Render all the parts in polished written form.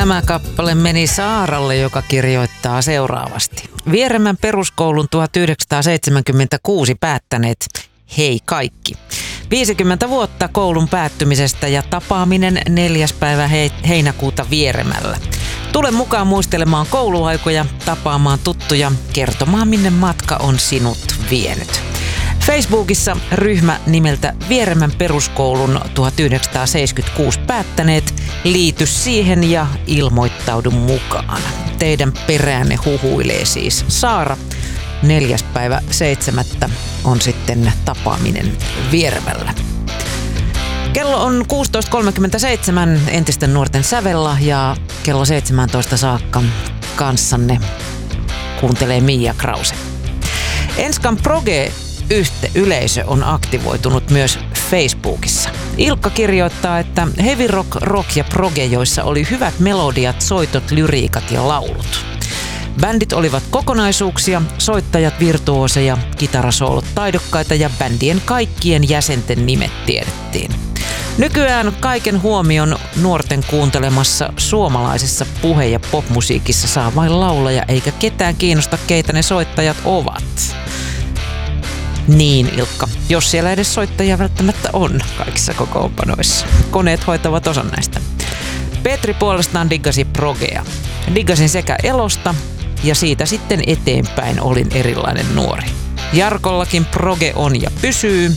Tämä kappale meni Saaralle, joka kirjoittaa seuraavasti. Vieremän peruskoulun 1976 päättäneet. Hei kaikki. 50 vuotta koulun päättymisestä ja tapaaminen 4. päivä heinäkuuta Vieremällä. Tule mukaan muistelemaan kouluaikoja, tapaamaan tuttuja, kertomaan minne matka on sinut vienyt. Facebookissa ryhmä nimeltä Vieremän peruskoulun 1976 päättäneet. Liity siihen ja ilmoittaudu mukaan. Teidän peräänne huhuilee siis Saara. 4. päivä 7. on sitten tapaaminen Vieremällä. Kello on 16.37 entisten nuorten sävellä ja kello 17 saakka kanssanne kuuntelee Mia Krause. Enskan Proge-yleisö on aktivoitunut myös Facebookissa. Ilkka kirjoittaa, että heavy rock ja proge, joissa oli hyvät melodiat, soitot, lyriikat ja laulut. Bändit olivat kokonaisuuksia, soittajat virtuooseja, kitarasoolot taidokkaita ja bändien kaikkien jäsenten nimet tiedettiin. Nykyään kaiken huomion nuorten kuuntelemassa suomalaisessa puhe- ja popmusiikissa saa vain laulaja, eikä ketään kiinnosta, keitä ne soittajat ovat. Niin, Ilkka, jos siellä edes soittajia välttämättä on kaikissa kokoonpanoissa. Koneet hoitavat osan näistä. Petri puolestaan diggasi progea. Diggasin sekä elosta ja siitä sitten eteenpäin olin erilainen nuori. Jarkollakin proge on ja pysyy.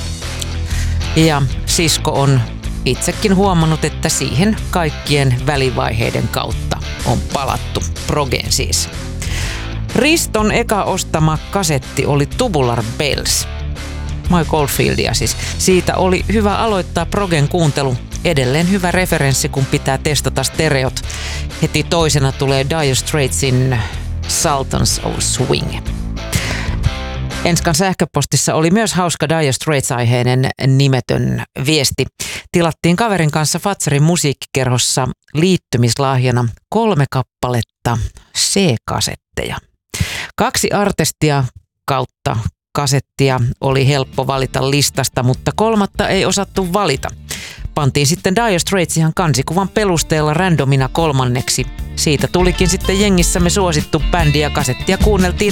Ja sisko on itsekin huomannut, että siihen kaikkien välivaiheiden kautta on palattu progeen siis. Riston eka ostama kasetti oli Tubular Bells. Mike Oldfieldia siis. Siitä oli hyvä aloittaa progen kuuntelu. Edelleen hyvä referenssi, kun pitää testata stereot. Heti toisena tulee Dire Straitsin Sultans of Swing. Enskan sähköpostissa oli myös hauska Dire Straits-aiheinen nimetön viesti. Tilattiin kaverin kanssa Fatsarin musiikkikerhossa liittymislahjana 3 kappaletta C-kasetteja. 2 artistia kautta kasettia oli helppo valita listasta, mutta 3. ei osattu valita. Pantiin sitten Dire Straits ihan kansikuvan perusteella randomina 3. Siitä tulikin sitten jengissämme suosittu bändi ja kasettia kuunneltiin